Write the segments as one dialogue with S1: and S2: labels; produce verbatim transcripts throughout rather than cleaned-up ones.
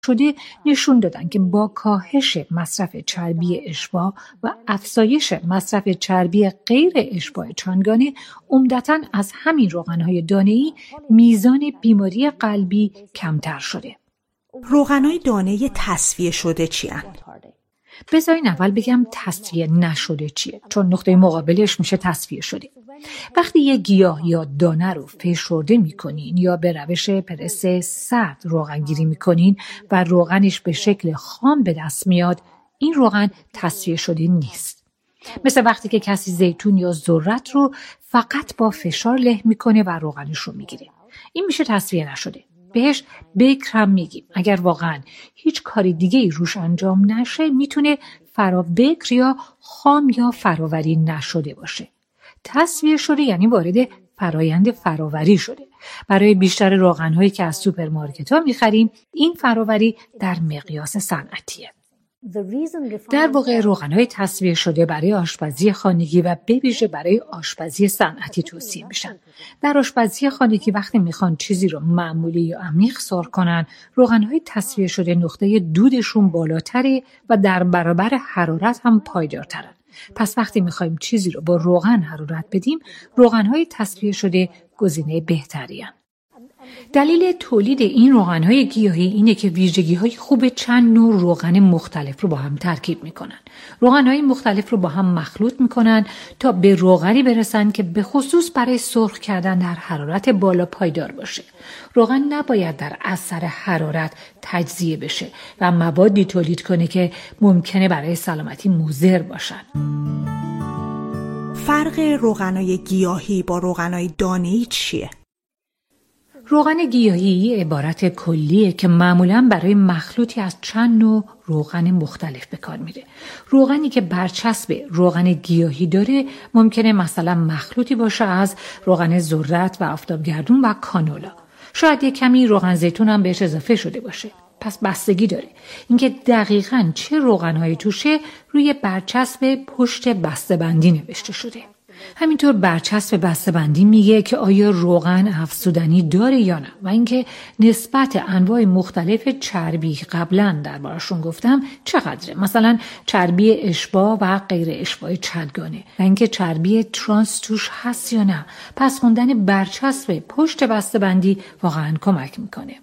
S1: شده نشون دادن که با کاهش مصرف چربی اشباع و افزایش مصرف چربی غیر اشباع چندگانه عمدتاً از همین روغن‌های دانه‌ای میزان بیماری قلبی کمتر شده.
S2: روغن‌های دانه‌ای تصفیه شده چی‌اند؟
S1: بذارین اول بگم تصفیه نشده چیه، چون نقطه مقابلش میشه تصفیه شده. وقتی یه گیاه یا دانه رو فشرده میکنین یا به روش پرس سرد روغن گیری میکنین و روغنش به شکل خام به دست میاد، این روغن تصفیه شده نیست. مثل وقتی که کسی زیتون یا ذرت رو فقط با فشار له میکنه و روغنش رو میگیره. این میشه تصفیه نشده. بهش بیکر هم میگیم. اگر واقعا هیچ کاری دیگه ای روش انجام نشه میتونه فرا بیکر یا خام یا فراوری نشده باشه. تصفیه شده یعنی وارد فرایند فراوری شده. برای بیشتر روغن‌هایی که از سوپرمارکت‌ها می‌خریم این فراوری در مقیاس صنعتیه. در واقع روغن‌های تصفیه شده برای آشپزی خانگی و به ویژه برای آشپزی صنعتی توصیه میشن. در آشپزی خانگی وقتی میخوان چیزی رو معمولی یا عمیق سرخ کنن، روغن‌های تصفیه شده نقطه دودشون بالاتره و در برابر حرارت هم پایدارترن. پس وقتی میخوایم چیزی رو با روغن حرارت بدیم، روغن‌های تصفیه شده گزینه بهترین. دلیل تولید این روغن‌های گیاهی اینه که ویژگی‌های خوب چند نوع روغن مختلف رو با هم ترکیب می‌کنن. روغن‌های مختلف رو با هم مخلوط می‌کنن تا به روغنی برسن که به خصوص برای سرخ کردن در حرارت بالا پایدار باشه. روغن نباید در اثر حرارت تجزیه بشه و موادی تولید کنه که ممکنه برای سلامتی مضر باشن.
S2: فرق روغن‌های گیاهی با روغن‌های دانه‌ای چیه؟
S1: روغن گیاهی عبارت کلیه که معمولاً برای مخلوطی از چند نوع روغن مختلف به کار میره. روغنی که برچسب روغن گیاهی داره ممکنه مثلا مخلوطی باشه از روغن ذرت و آفتابگردون و کانولا. شاید یک کمی روغن زیتون هم بهش اضافه شده باشه. پس بستگی داره اینکه دقیقاً چه روغن‌هایی توشه روی برچسب پشت بسته‌بندی نوشته شده. همینطور برچسب بسته‌بندی میگه که آیا روغن افزودنی داره یا نه و اینکه نسبت انواع مختلف چربی قبلا دربارشون گفتم چقدره، مثلا چربی اشباع و غیر اشباع چندگانه و اینکه چربی ترانس توش هست یا نه. پس خوندن برچسب پشت بسته‌بندی واقعا کمک میکنه.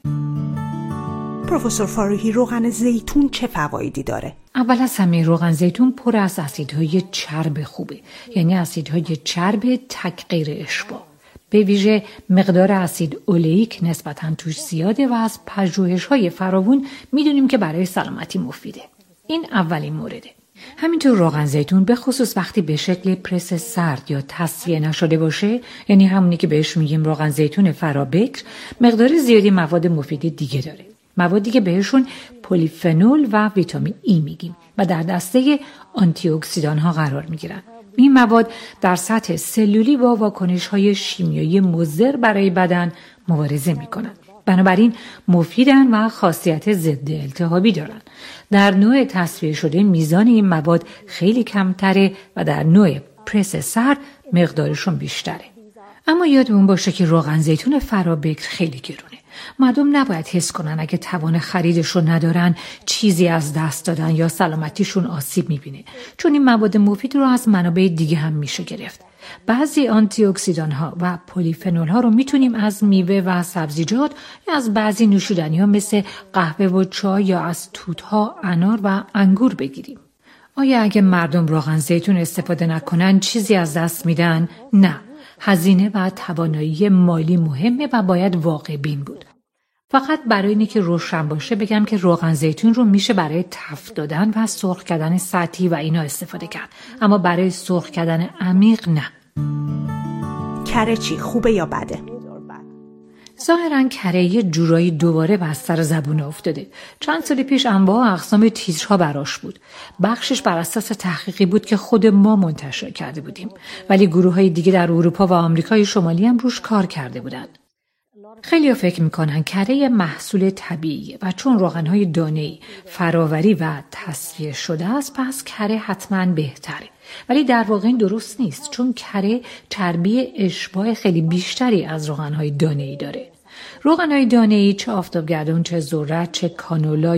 S2: پروفسور فاروحی، روغن زیتون چه فوایدی داره؟
S1: اول از همه روغن زیتون پر از اسیدهای چرب خوبه، یعنی اسیدهای چرب تک غیر اشباع. به ویژه مقدار اسید اولیک نسبتاً توش زیاده و از پژوهش‌های فراوون میدونیم که برای سلامتی مفیده. این اولین مورده. همینطور روغن زیتون به خصوص وقتی به شکل پرس سرد یا تصفیه نشده باشه، یعنی همونی که بهش میگیم روغن زیتون فرابکر، مقدار زیادی مواد مفید دیگه داره. موادی که بهشون پلیفنول و ویتامین ای میگیم و در دسته آنتی اکسیدان ها قرار میگیرن. این مواد در سطح سلولی با واکنش های شیمیایی مضر برای بدن مبارزه میکنن. بنابراین مفیدن و خاصیت ضد التهابی دارن. در نوع تصفیه شده میزان این مواد خیلی کمتره و در نوع پرس سرد مقدارشون بیشتره. اما یادمون باشه که روغن زیتون فرابکر خیلی گرونه. مردم نباید حس کنن اگه توان خریدشون ندارن چیزی از دست دادن یا سلامتیشون آسیب میبینه، چون این مواد مفید رو از منابع دیگه هم میشه گرفت. بعضی آنتی اکسیدان ها و پلیفنول ها رو میتونیم از میوه و سبزیجات یا از بعضی نوشیدنی ها مثل قهوه و چای یا از توت ها، انار و انگور بگیریم. آیا اگه مردم روغن زیتون استفاده نکنن چیزی از دست میدن؟ نه. هزینه و توانایی مالی مهمه و باید واقع بین بود. فقط برای اینکه که روشن باشه بگم که روغن زیتون رو میشه برای تفت دادن و سرخ کردن سطحی و اینا استفاده کرد، اما برای سرخ کردن عمیق نه.
S2: کره چی؟ خوبه یا بده؟
S1: ظاهراً کره یه جورایی دوباره بستر زبون افتاده. چند سال پیش انواع و اقسام تیترها براش بود. بخشش بر اساس تحقیقی بود که خود ما منتشر کرده بودیم، ولی گروه‌های دیگه در اروپا و آمریکای شمالی هم روش کار کرده بودند. خیلی‌ها فکر می‌کنن کره محصول طبیعیه و چون روغن‌های دانه‌ای فراوری و تصفیه شده است پس کره حتماً بهتره. ولی در واقع این درست نیست، چون کره چربی اشباع خیلی بیشتری از روغن‌های دانه‌ای داره. روغن‌های دانه‌ای چه آفتابگردان، چه ذرت، چه کانولا